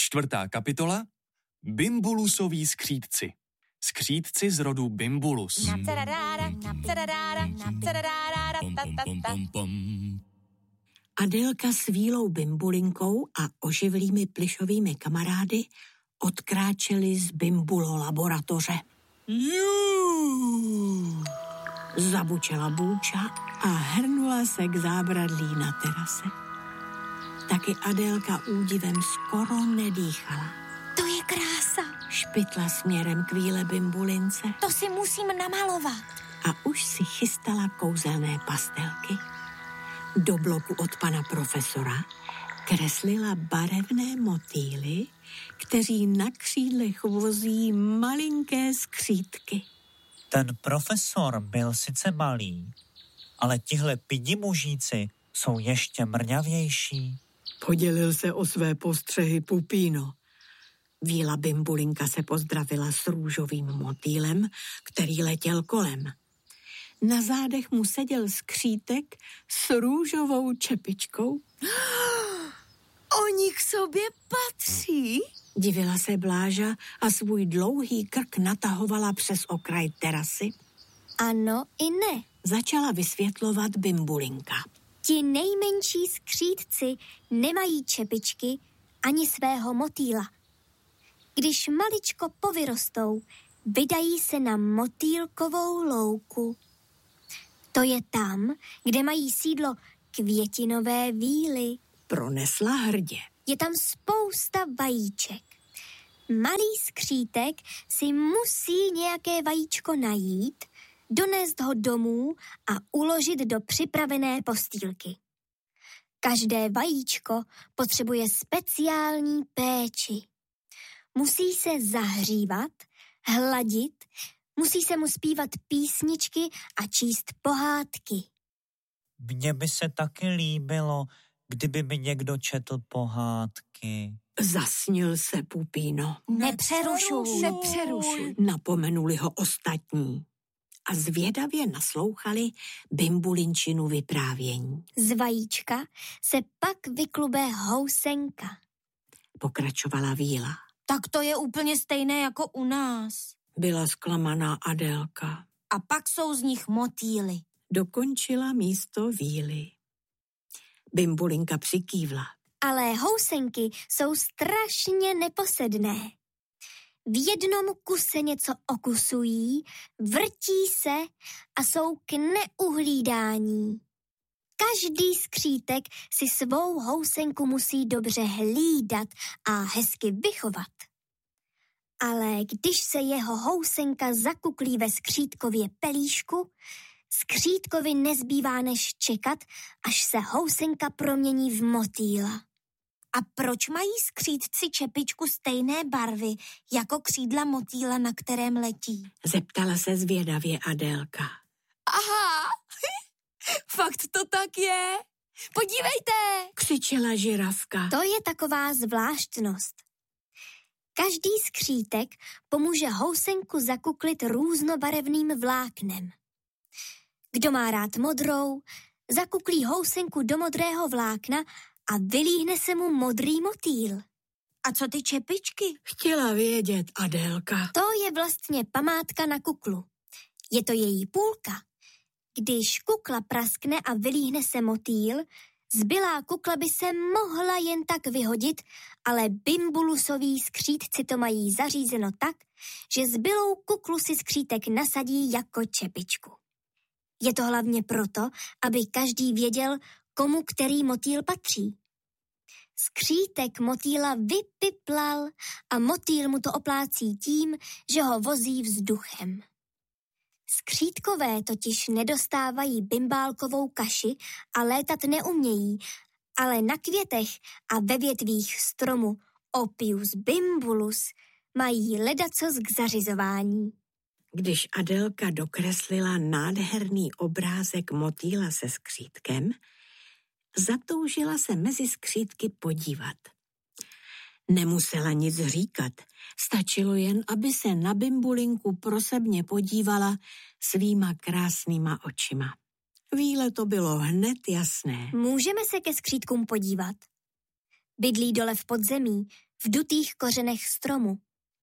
4. kapitola Bimbulusový skřídci. Skřídci z rodu Bimbulus. Adelka s Vílou Bimbulinkou a oživlými plyšovými kamarády odkráčeli z Bimbulo laboratoře. Zabučela Bůča a hrnula se k zábradlí na terase. Taky Adelka údivem skoro nedýchala. To je krása. Špitla směrem k Víle Bimbulince. To si musím namalovat. A už si chystala kouzelné pastelky. Do bloku od pana profesora kreslila barevné motýly, kteří na křídlech vozí malinké skřítky. Ten profesor byl sice malý, ale tihle pidi mužíci jsou ještě mrňavější. Podělil se o své postřehy Pupíno. Víla Bimbulinka se pozdravila s růžovým motýlem, který letěl kolem. Na zádech mu seděl skřítek s růžovou čepičkou. Oni k sobě patří? Divila se Bláža a svůj dlouhý krk natahovala přes okraj terasy. Ano i ne. Začala vysvětlovat Bimbulinka. Ti nejmenší skřídci nemají čepičky ani svého motýla. Když maličko povyrostou, vydají se na motýlkovou louku. To je tam, kde mají sídlo květinové víly. Pronesla hrdě. Je tam spousta vajíček. Malý skřítek si musí nějaké vajíčko najít, donést ho domů a uložit do připravené postýlky. Každé vajíčko potřebuje speciální péči. Musí se zahřívat, hladit, musí se mu zpívat písničky a číst pohádky. Mně by se taky líbilo, kdyby mi někdo četl pohádky. Zasnil se Pupíno. Nepřerušuj. Napomenuli ho ostatní a zvědavě naslouchali Bimbulinčinu vyprávění. Z vajíčka se pak vyklube housenka. Pokračovala Víla. Tak to je úplně stejné jako u nás. Byla zklamaná Adelka. A pak jsou z nich motýly. Dokončila místo Víly. Bimbulinka přikývla. Ale housenky jsou strašně neposedné. V jednom kuse něco okusují, vrtí se a jsou k neuhlídání. Každý skřítek si svou housenku musí dobře hlídat a hezky vychovat. Ale když se jeho housenka zakuklí ve skřítkově pelíšku, skřítkovi nezbývá než čekat, až se housenka promění v motýla. A proč mají skřídci čepičku stejné barvy jako křídla motýla, na kterém letí? Zeptala se zvědavě Adelka. Aha, fakt to tak je. Podívejte! Křičela žirafka. To je taková zvláštnost. Každý skřítek pomůže housenku zakuklit různobarevným vláknem. Kdo má rád modrou, zakuklí housenku do modrého vlákna a vylíhne se mu modrý motýl. A co ty čepičky? Chtěla vědět Adelka. To je vlastně památka na kuklu. Je to její půlka. Když kukla praskne a vylíhne se motýl, zbylá kukla by se mohla jen tak vyhodit, ale Bimbulusoví skřítci to mají zařízeno tak, že zbylou kuklu si skřítek nasadí jako čepičku. Je to hlavně proto, aby každý věděl, komu který motýl patří. Skřítek motýla vypiplal a motýl mu to oplácí tím, že ho vozí vzduchem. Skřítkové totiž nedostávají bimbálkovou kaši a létat neumějí, ale na květech a ve větvích stromu Opius bimbulus mají ledacos k zařizování. Když Adelka dokreslila nádherný obrázek motýla se skřítkem, zatoužila se mezi skřítky podívat. Nemusela nic říkat, stačilo jen, aby se na Bimbulinku prosebně podívala svýma krásnýma očima. Víle to bylo hned jasné. Můžeme se ke skřítkům podívat? Bydlí dole v podzemí, v dutých kořenech stromu.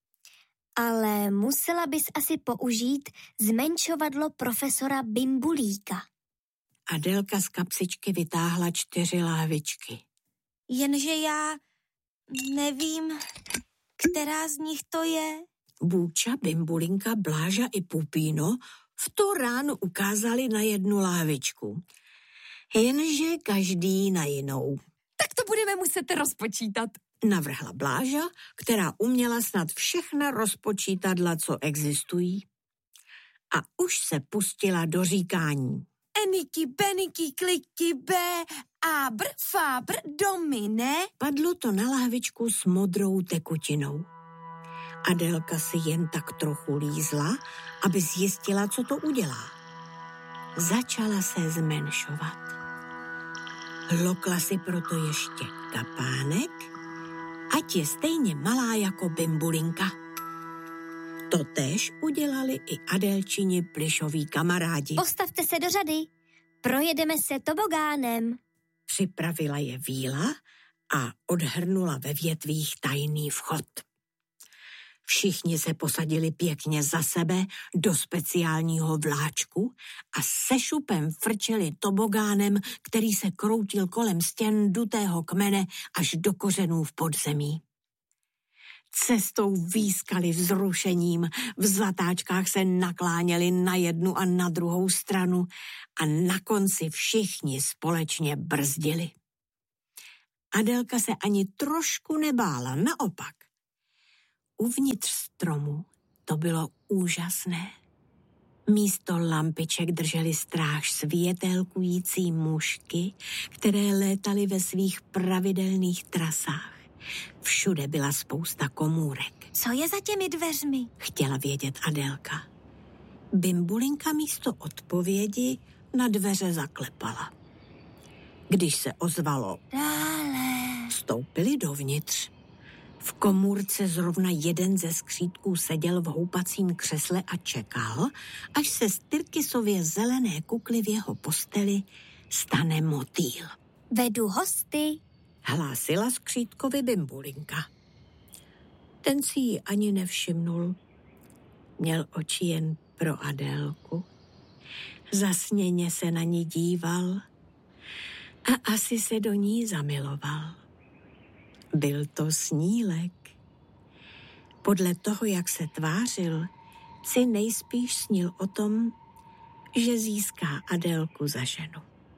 Ale musela bys asi použít zmenšovadlo profesora Bimbulíka. Adelka z kapsičky vytáhla 4 lahvičky. Jenže já nevím, která z nich to je. Bůča, Bimbulinka, Bláža i Pupíno v tu ránu ukázali na 1 lahvičku. Jenže každý na jinou. Tak to budeme muset rozpočítat, Navrhla Bláža, která uměla snad všechna rozpočítadla, co existují. A už se pustila do říkání. Eniky, beniky, kliky, be, abr, fabr, domine. Padlo to na lahvičku s modrou tekutinou. Adelka si jen tak trochu lízla, aby zjistila, co to udělá. Začala se zmenšovat. Hlokla si proto ještě kapánek, ať je stejně malá jako Bimbulinka. Totéž udělali i Adelčini plyšoví kamarádi. Postavte se do řady, projedeme se tobogánem. Připravila je Víla a odhrnula ve větvích tajný vchod. Všichni se posadili pěkně za sebe do speciálního vláčku a se šupem frčeli tobogánem, který se kroutil kolem stěn dutého kmene až do kořenů v podzemí. Cestou výskali vzrušením, v zatáčkách se nakláněli na jednu a na druhou stranu a na konci všichni společně brzdili. Adelka se ani trošku nebála, naopak. Uvnitř stromu to bylo úžasné. Místo lampiček drželi stráž světelkující mužky, které létaly ve svých pravidelných trasách. Všude byla spousta komůrek. Co je za těmi dveřmi? Chtěla vědět Adelka. Bimbulinka místo odpovědi na dveře zaklepala. Když se ozvalo Dále. vstoupili dovnitř. V komůrce zrovna jeden ze skřítků seděl v houpacím křesle a čekal, až se z tyrkysově zelené kukly v jeho posteli stane motýl. Vedu hosty. Hlásila skřítkovi Bimbulinka. Ten si ji ani nevšimnul. Měl oči jen pro Adelku. Zasněně se na ní díval a asi se do ní zamiloval. Byl to snílek. Podle toho, jak se tvářil, si nejspíš snil o tom, že získá Adelku za ženu.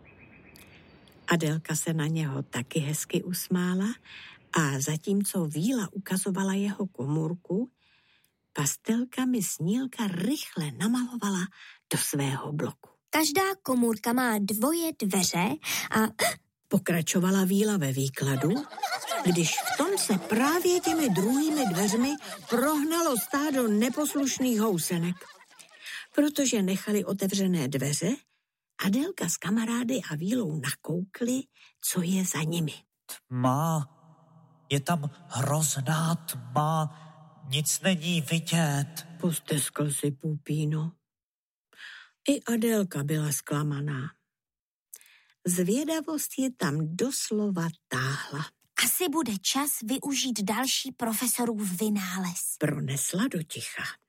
Adelka se na něho taky hezky usmála a zatímco Víla ukazovala jeho komůrku, pastelkami snílka rychle namalovala do svého bloku. Každá komůrka má 2 dveře a... Pokračovala Víla ve výkladu, když v tom se právě těmi druhými dveřmi prohnalo stádo neposlušných housenek. Protože nechali otevřené dveře, Adelka s kamarády a Vílou nakoukli, co je za nimi. Tma, je tam hrozná tma, nic není vidět. Posteskl si Pupíno. I Adelka byla zklamaná. Zvědavost je tam doslova táhla. Asi bude čas využít další profesorův vynález. Pronesla do ticha.